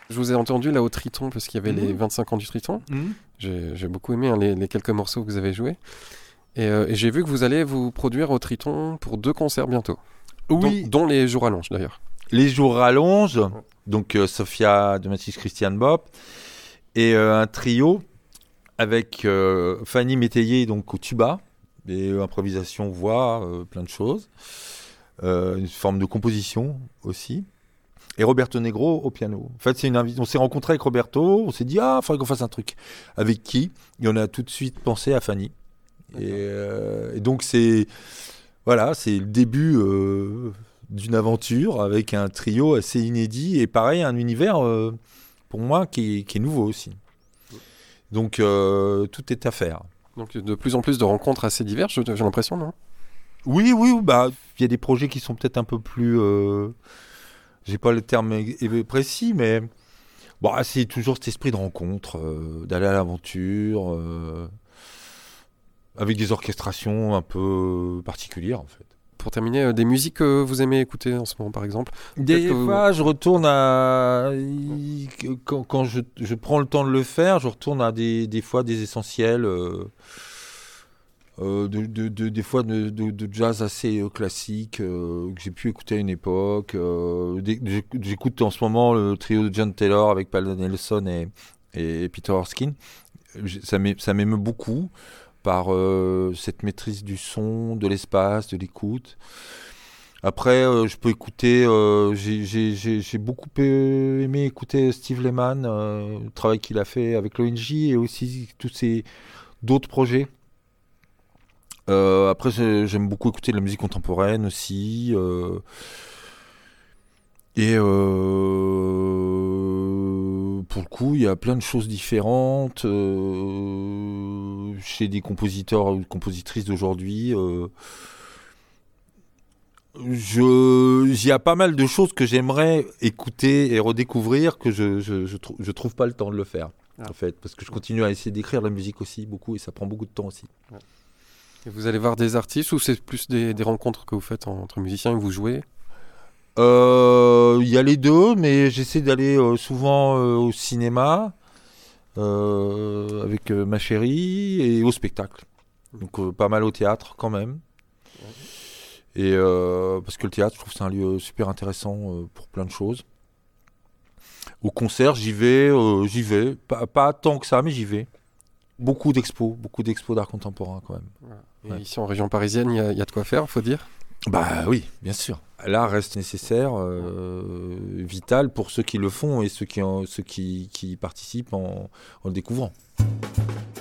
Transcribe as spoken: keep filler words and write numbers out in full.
Je vous ai entendu là au Triton, parce qu'il y avait Mmh. les vingt-cinq ans du Triton. Mmh. J'ai, j'ai beaucoup aimé hein, les, les quelques morceaux que vous avez joués. Et, euh, et j'ai vu que vous allez vous produire au Triton pour deux concerts bientôt. Oui, Dont, dont les jours rallongent d'ailleurs. les jours rallongent. Donc euh, Sophia de Mathis Christian Bop et euh, un trio avec euh, Fanny Métayer donc au tuba, et euh, improvisation, voix, euh, plein de choses. Euh, une forme de composition aussi. Et Roberto Negro au piano. En fait, c'est une invi- on s'est rencontré avec Roberto, on s'est dit ah, il faudrait qu'on fasse un truc. Avec qui? Et on a tout de suite pensé à Fanny. Et, euh, et donc c'est voilà, c'est le début euh, d'une aventure avec un trio assez inédit et pareil un univers euh, pour moi qui est, qui est nouveau aussi. Donc euh, tout est à faire. Donc de plus en plus de rencontres assez diverses, j'ai j'ai l'impression, non? Oui, oui, bah il y a des projets qui sont peut-être un peu plus, euh, j'ai pas le terme é- é- précis, mais bon, ah, c'est toujours cet esprit de rencontre, euh, d'aller à l'aventure, euh, avec des orchestrations un peu particulières en fait. Pour terminer, euh, des musiques que vous aimez écouter en ce moment, par exemple? Des Peut-être que vous- fois, je retourne à quand, quand je, je prends le temps de le faire, je retourne à des, des fois des essentiels, euh, euh, de, de- de- des fois de, de- de jazz assez euh, classique euh, que j'ai pu écouter à une époque. euh, des- j'écoute j'écoute en ce moment le trio de John Taylor avec Paul Nelson et, et Peter Erskine. J'ai- Ça m'é- ça m'émeut beaucoup par euh, cette maîtrise du son, de l'espace, de l'écoute. Après, euh, je peux écouter. euh, j'ai j'ai- j'ai- j'ai beaucoup euh, aimé écouter Steve Lehman, euh, le travail qu'il a fait avec l'O N J et aussi tous ces d'autres projets. Euh, après, j'ai- j'aime beaucoup écouter de la musique contemporaine aussi. euh, et euh, pour le coup, il y a plein de choses différentes euh, chez des compositeurs ou compositrices d'aujourd'hui. euh, Je, il y a pas mal de choses que j'aimerais écouter et redécouvrir que je, je, je, trou- je trouve pas le temps de le faire, Ah. en fait, parce que je continue à essayer d'écrire la musique aussi beaucoup et ça prend beaucoup de temps aussi. Et vous allez voir des artistes ou c'est plus des, des rencontres que vous faites en- entre musiciens et vous jouez? Euh, Il y a les deux, mais j'essaie d'aller euh, souvent euh, au cinéma euh, avec euh, ma chérie et au spectacle. Donc euh, pas mal au théâtre quand même. Et euh, parce que le théâtre, je trouve que c'est un lieu super intéressant euh, pour plein de choses. Au concert, j'y vais, euh, j'y vais. Pas, pas tant que ça, mais j'y vais. Beaucoup d'expos, beaucoup d'expos d'art contemporain quand même. Et Ouais. ici en région parisienne, il y, a- il y a de quoi faire, faut dire. Bah oui, bien sûr. L'art reste nécessaire, euh, vital pour ceux qui le font et ceux qui, en- ceux qui, qui participent en, en le découvrant.